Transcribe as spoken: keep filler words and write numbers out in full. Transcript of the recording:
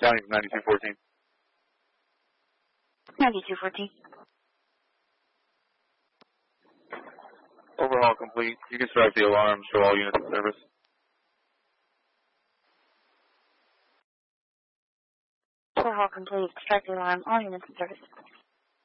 County ninety-two fourteen. ninety-two fourteen. Overhaul complete. You can strike the alarm, show all units in service. Overhaul complete. Strike the alarm. All units in service.